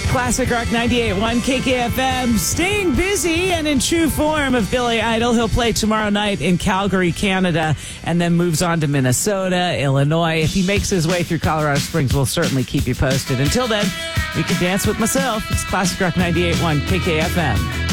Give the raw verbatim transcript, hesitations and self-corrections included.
Classic Rock ninety-eight point one K K F M. Staying busy and in true form of Billy Idol. He'll play tomorrow night in Calgary, Canada, and then moves on to Minnesota, Illinois. If he makes his way through Colorado Springs, we'll certainly keep you posted. Until then, we can dance with myself. It's Classic Rock ninety-eight point one K K F M.